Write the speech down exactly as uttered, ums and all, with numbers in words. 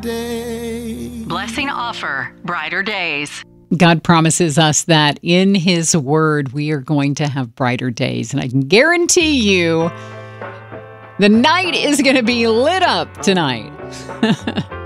day. Blessing offer, brighter days. God promises us that in His Word, we are going to have brighter days. And I can guarantee you, the night is going to be lit up tonight.